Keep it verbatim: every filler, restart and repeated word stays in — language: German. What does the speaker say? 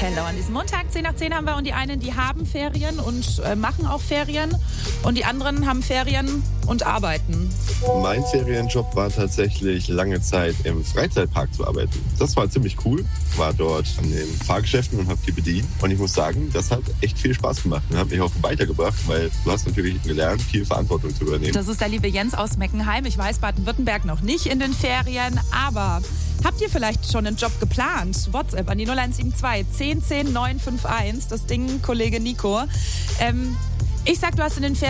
Hello. An diesem Montag, zehn nach zehn haben wir und die einen, die haben Ferien und äh, machen auch Ferien und die anderen haben Ferien und arbeiten. Mein Ferienjob war tatsächlich lange Zeit im Freizeitpark zu arbeiten. Das war ziemlich cool. War dort an den Fahrgeschäften und habe die bedient. Und ich muss sagen, das hat echt viel Spaß gemacht und hat mich auch weitergebracht, weil du hast natürlich gelernt, viel Verantwortung zu übernehmen. Das ist der liebe Jens aus Meckenheim. Ich weiß, Baden-Württemberg noch nicht in den Ferien, aber habt ihr vielleicht schon einen Job geplant? WhatsApp an die null eins sieben zwei zehn zehn neun fünf eins. Das Ding, Kollege Nico. Ähm, ich sag, du hast in den Ferien